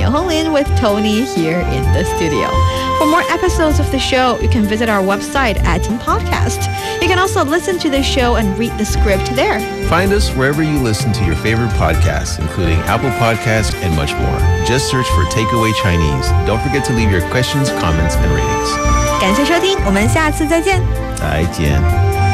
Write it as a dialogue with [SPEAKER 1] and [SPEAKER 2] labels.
[SPEAKER 1] Lian Honglin with Tony here in the studio. For more episodes of the show, you can visit our website at Podcast. You can also listen to the show and read the script there.
[SPEAKER 2] Find us wherever you listen to your favorite podcasts, including Apple Podcasts and much more. Just search for Takeaway Chinese. Don't forget to leave your questions, comments, and ratings.
[SPEAKER 1] 感谢收听，我们下次再见。
[SPEAKER 2] 再见。